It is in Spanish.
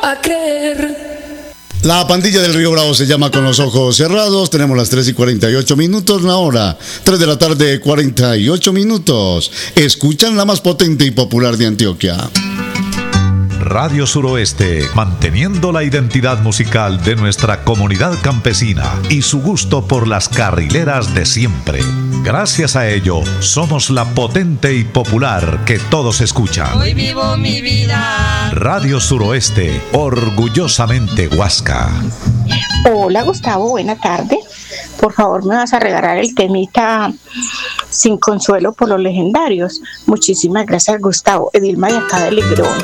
a creer. La pandilla del Río Bravo se llama Con los ojos cerrados. Tenemos las 3:48, la hora 3 de la tarde, 48 minutos. Escuchan la más potente y popular de Antioquia. Radio Suroeste, manteniendo la identidad musical de nuestra comunidad campesina y su gusto por las carrileras de siempre. Gracias a ello, somos la potente y popular que todos escuchan. Hoy vivo mi vida. Radio Suroeste, orgullosamente Huasca. Hola Gustavo, buena tarde. Por favor, me vas a regalar el temita Sin Consuelo por los Legendarios. Muchísimas gracias, Gustavo. Edilma de acá de Ligrón.